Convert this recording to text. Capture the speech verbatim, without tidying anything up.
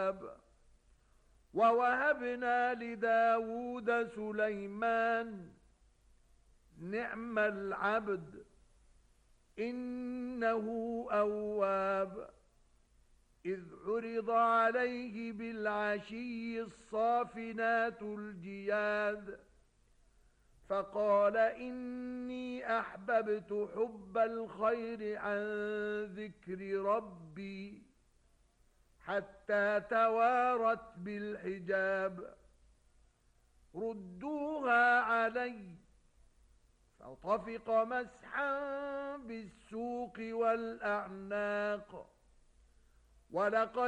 أواب. ووهبنا لداود سليمان نعم العبد إنه أواب. إذ عرض عليه بالعشي الصافنات الجياد فقال إني أحببت حب الخير عن ذكر ربي حتى توارت بالحجاب. ردوها علي فطفق مسحا بالسوق والأعناق ولقد